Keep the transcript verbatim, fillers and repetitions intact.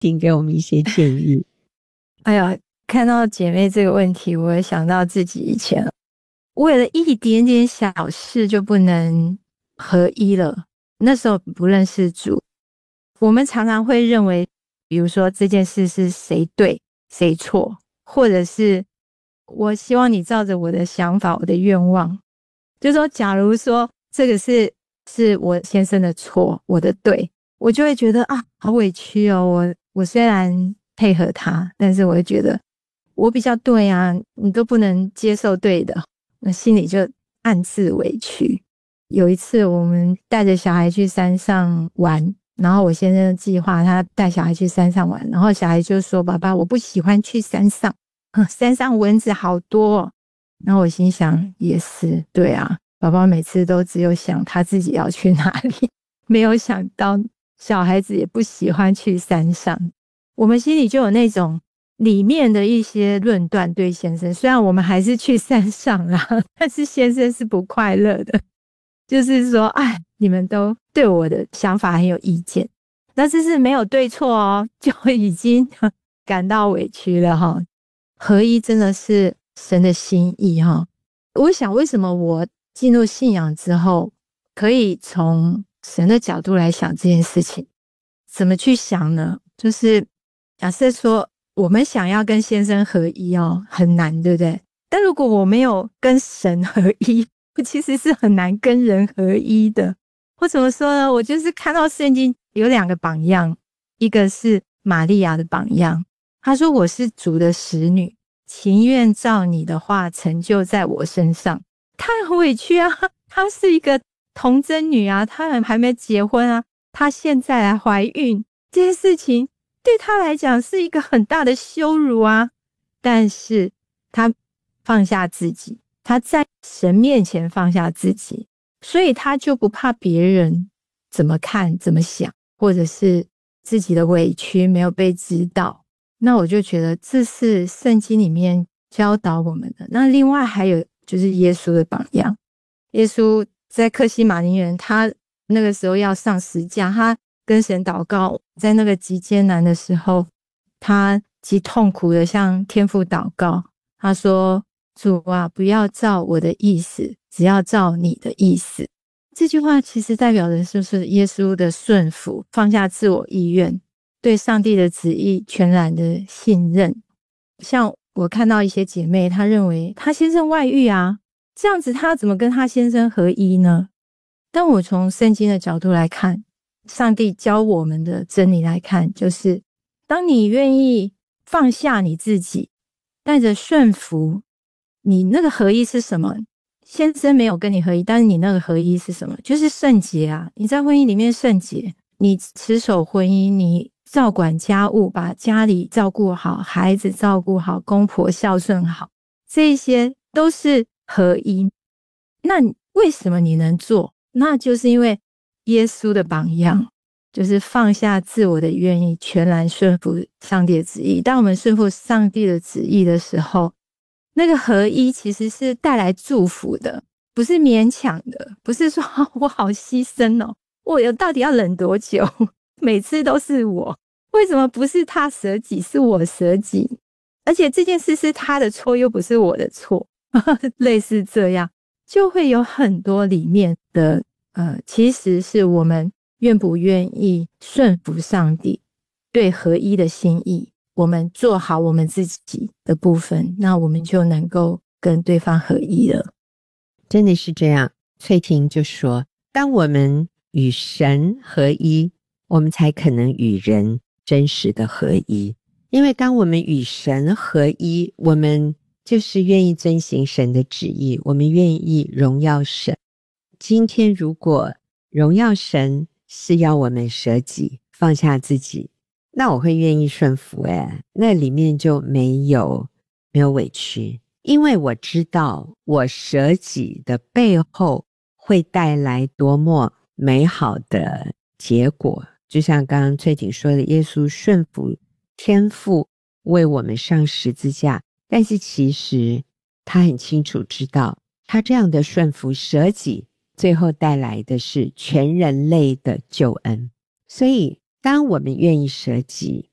婷给我们一些建议。 哎呀，看到姐妹这个问题，我也想到自己以前为了一点点小事就不能合一了。那时候不认识主，我们常常会认为，比如说这件事是谁对谁错，或者是我希望你照着我的想法我的愿望，就是说假如说这个是是我先生的错我的对，我就会觉得啊好委屈哦，我我虽然配合他，但是我会觉得我比较对啊，你都不能接受对的，那心里就暗自委屈。有一次我们带着小孩去山上玩，然后我先生的计划他带小孩去山上玩，然后小孩就说爸爸我不喜欢去山上，山上蚊子好多哦。然后我心想也是，对啊，宝宝每次都只有想他自己要去哪里，没有想到小孩子也不喜欢去山上。我们心里就有那种里面的一些论断对先生，虽然我们还是去山上啦，但是先生是不快乐的，就是说哎，你们都对我的想法很有意见，那这是没有对错哦，就已经感到委屈了哈。合一真的是神的心意哈。我想为什么我进入信仰之后可以从神的角度来想这件事情，怎么去想呢？就是假设说我们想要跟先生合一哦，很难对不对？但如果我没有跟神合一，我其实是很难跟人合一的。我怎么说呢？我就是看到圣经有两个榜样，一个是玛利亚的榜样，她说我是主的使女，情愿照你的话成就在我身上。她很委屈啊，她是一个童贞女啊，她还没结婚啊，她现在来怀孕，这件事情对她来讲是一个很大的羞辱啊。但是她放下自己，她在神面前放下自己，所以她就不怕别人怎么看怎么想，或者是自己的委屈没有被知道。那我就觉得这是圣经里面教导我们的。那另外还有就是耶稣的榜样，耶稣在客西马尼园，他那个时候要上十架，他跟神祷告，在那个极艰难的时候，他极痛苦的向天父祷告，他说主啊，不要照我的意思，只要照你的意思。这句话其实代表的就是耶稣的顺服，放下自我意愿，对上帝的旨意全然的信任。像我看到一些姐妹，她认为她先生外遇啊，这样子她怎么跟她先生合一呢？但我从圣经的角度来看，上帝教我们的真理来看，就是当你愿意放下你自己，带着顺服，你那个合一是什么？先生没有跟你合一，但是你那个合一是什么？就是圣洁啊！你在婚姻里面圣洁，你持守婚姻，你照管家务，把家里照顾好，孩子照顾好，公婆孝顺好，这些都是合一。那为什么你能做？那就是因为耶稣的榜样，就是放下自我的愿意，全然顺服上帝的旨意。当我们顺服上帝的旨意的时候，那个合一其实是带来祝福的，不是勉强的，不是说我好牺牲哦，我到底要忍多久？每次都是我，为什么不是他舍己，是我舍己？而且这件事是他的错，又不是我的错，类似这样，就会有很多里面的呃，其实是我们愿不愿意顺服上帝对合一的心意，我们做好我们自己的部分，那我们就能够跟对方合一了。 真的是这样。翠婷就说，当我们与神合一，我们才可能与人真实的合一。因为当我们与神合一，我们就是愿意遵行神的旨意，我们愿意荣耀神。今天如果荣耀神是要我们舍己放下自己，那我会愿意顺服诶，那里面就没有没有委屈，因为我知道我舍己的背后会带来多么美好的结果。就像刚刚翠婷说的，耶稣顺服天父为我们上十字架，但是其实他很清楚知道，他这样的顺服舍己最后带来的是全人类的救恩。所以当我们愿意舍己，